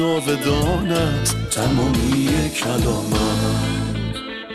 جاودانت تمامی کلامت.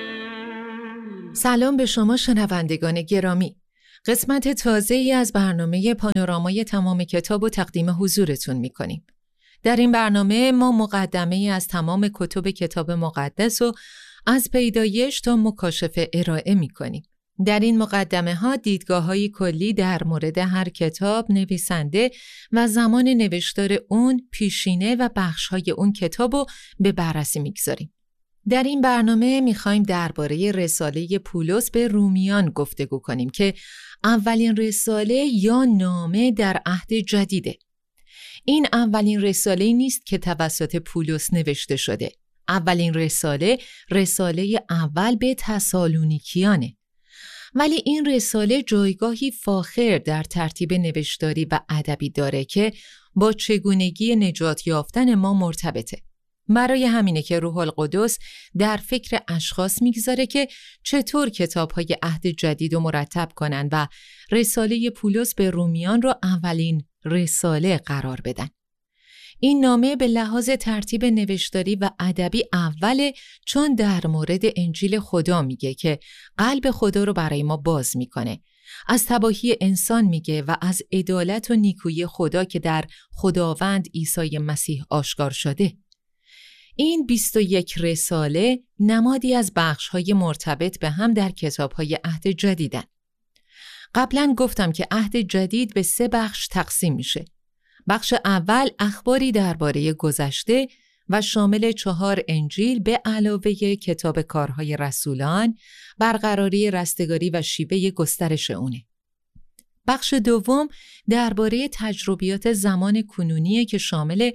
سلام به شما شنوندگان گرامی. قسمت تازه‌ای از برنامه پانورامای تمام کتاب و تقدیم حضورتون می‌کنیم. در این برنامه ما مقدمه‌ای از تمام کتب کتاب مقدس و از پیدایش تا مکاشفه ارائه می‌کنیم. در این مقدمه‌ها دیدگاه‌های کلی در مورد هر کتاب، نویسنده و زمان نوشتار اون، پیشینه و بخش‌های اون کتاب رو به بررسی می‌گذاریم. در این برنامه می‌خوایم درباره رساله پولس به رومیان گفتگو کنیم که اولین رساله یا نامه در عهد جدیده. این اولین رساله‌ای نیست که توسط پولس نوشته شده. اولین رساله اول به تسالونیکیانه. ولی این رساله جایگاهی فاخر در ترتیب نوشتاری و ادبی داره که با چگونگی نجات یافتن ما مرتبطه. برای همینه که روح القدس در فکر اشخاص میگذاره که چطور کتاب‌های عهد جدید رو مرتب کنن و رساله پولس به رومیان رو اولین رساله قرار بدن. این نامه به لحاظ ترتیب نوشتاری و ادبی اوله، چون در مورد انجیل خدا میگه که قلب خدا رو برای ما باز میکنه. از تباهی انسان میگه و از عدالت و نیکویی خدا که در خداوند عیسی مسیح آشکار شده. این 21 رساله نمادی از بخش‌های مرتبط به هم در کتاب‌های عهد جدیدن. قبلا گفتم که عهد جدید به 3 بخش تقسیم میشه. بخش اول اخباری درباره گذشته و شامل 4 انجیل به علاوه کتاب کارهای رسولان، برقراری رستگاری و شیوه گسترش اونه. بخش دوم درباره تجربیات زمان کنونیه که شامل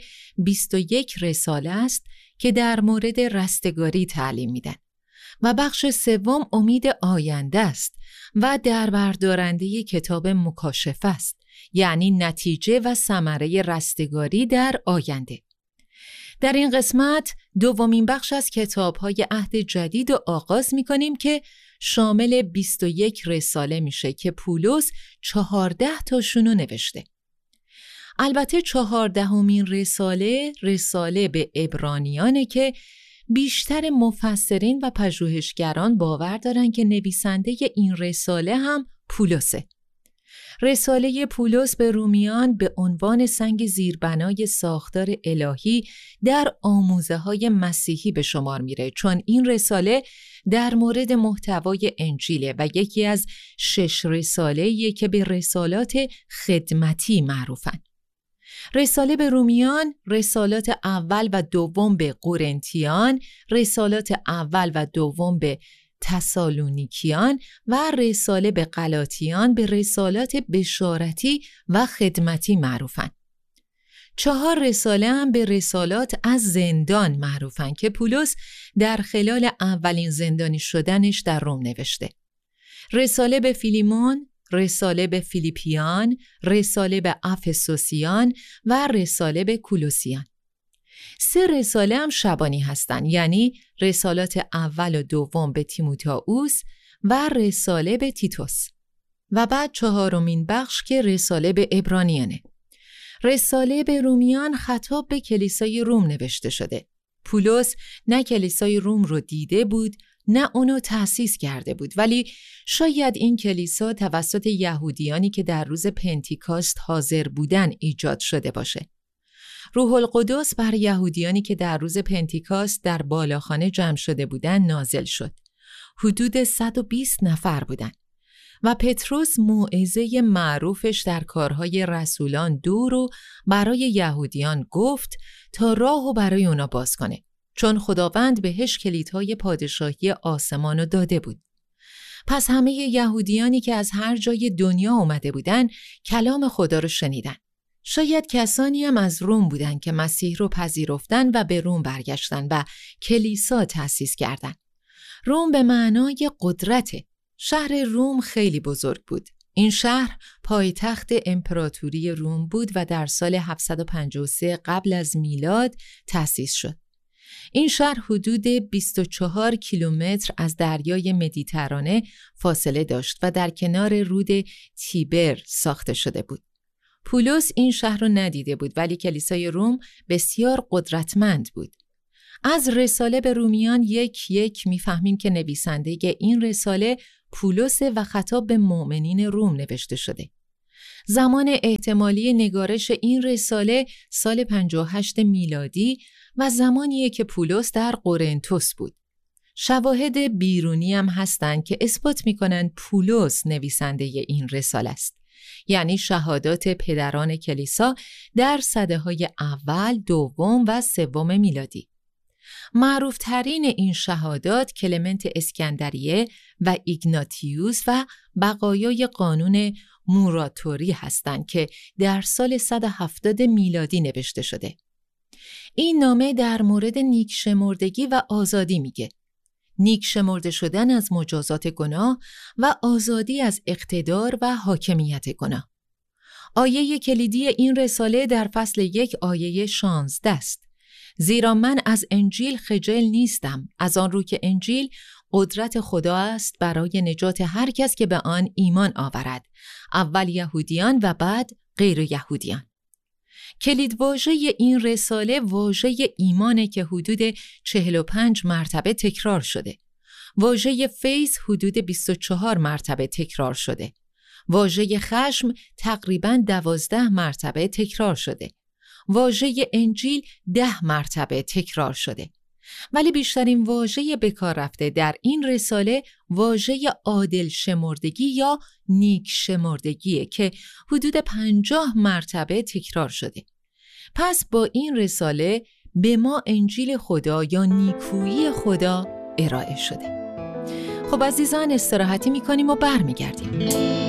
21 رساله است که در مورد رستگاری تعلیم میدن. و بخش سوم امید آینده است و دربردارنده کتاب مکاشفه است، یعنی نتیجه و ثمره رستگاری در آینده. در این قسمت دومین بخش از کتاب‌های عهد جدید رو آغاز می‌کنیم که شامل 21 رساله میشه که پولس 14 تاشونو نوشته. البته 14مین رساله به عبرانیانه که بیشتر مفسرین و پژوهشگران باور دارن که نویسنده این رساله هم پولسه. رساله پولس به رومیان به عنوان سنگ زیربنای ساختار الهی در آموزه‌های مسیحی به شمار میره، چون این رساله در مورد محتوای انجیله و یکی از 6 رساله‌ایه که به رسالات خدمتی معروفن. رساله به رومیان، رسالات اول و دوم به قرنتیان، رسالات اول و دوم به تسالونیکیان و رساله به غلاطیان به رسالات بشارتی و خدمتی معروفن. 4 رساله هم به رسالات از زندان معروفن که پولس در خلال اولین زندانی شدنش در روم نوشته. رساله به فیلیمون، رساله به فیلیپیان، رساله به افسوسیان و رساله به کولوسیان. 3 رساله هم شبانی هستن، یعنی رسالات اول و دوم به تیموتائوس و رساله به تیتوس. و بعد 4مین بخش که رساله به عبرانیانه. رساله به رومیان خطاب به کلیسای روم نوشته شده. پولس نه کلیسای روم رو دیده بود، نه اونو تأسیس کرده بود، ولی شاید این کلیسا توسط یهودیانی که در روز پنتیکاست حاضر بودن ایجاد شده باشه. روح القدس بر یهودیانی که در روز پنتیکاست در بالاخانه جمع شده بودن نازل شد. حدود 120 نفر بودن. و پتروس موعظه معروفش در کارهای رسولان 2 رو برای یهودیان گفت تا راهو برای اونا باز کنه، چون خداوند بهش کلیدهای پادشاهی آسمان رو داده بود. پس همه یهودیانی که از هر جای دنیا اومده بودن کلام خدا رو شنیدن. شاید کسانی هم از روم بودن که مسیح رو پذیرفتن و به روم برگشتن و کلیسا تأسیس کردن. روم به معنای قدرته. شهر روم خیلی بزرگ بود. این شهر پایتخت امپراتوری روم بود و در سال 753 قبل از میلاد تأسیس شد. این شهر حدود 24 کیلومتر از دریای مدیترانه فاصله داشت و در کنار رود تیبر ساخته شده بود. پولس این شهر رو ندیده بود، ولی کلیسای روم بسیار قدرتمند بود. از رساله به رومیان 1:1 میفهمیم که نویسنده این رساله پولس و خطاب به مؤمنین روم نوشته شده. زمان احتمالی نگارش این رساله سال 58 میلادی و زمانیه که پولس در قرنتس بود. شواهد بیرونی هم هستن که اثبات میکنن پولس نویسنده این رساله است. یعنی شهادات پدران کلیسا در سده‌های اول، دوم و سوم میلادی. معروف ترین این شهادات کلمنت اسکندریه و ایگناتیوس و بقایای قانون موراتوری هستند که در سال 170 میلادی نوشته شده. این نامه در مورد نیک شمردگی و آزادی میگه. نیک شمرده شدن از مجازات گناه و آزادی از اقتدار و حاکمیت گناه. آیه کلیدی این رساله در فصل 1 آیه 16 است. زیرا من از انجیل خجل نیستم، از آن رو که انجیل قدرت خدا است برای نجات هر کس که به آن ایمان آورد، اول یهودیان و بعد غیر یهودیان. کلیدواژه این رساله واژه ایمانه که حدود 45 مرتبه تکرار شده. واژه فیض حدود 24 مرتبه تکرار شده. واژه خشم تقریباً 12 مرتبه تکرار شده. واژه انجیل 10 مرتبه تکرار شده. ولی بیشترین واژه به کار رفته در این رساله واژه عادل شمردگی یا نیک شمردگیه که حدود 50 مرتبه تکرار شده. پس با این رساله به ما انجیل خدا یا نیکویی خدا ارائه شده. خب عزیزان، استراحتی میکنیم و برمیگردیم.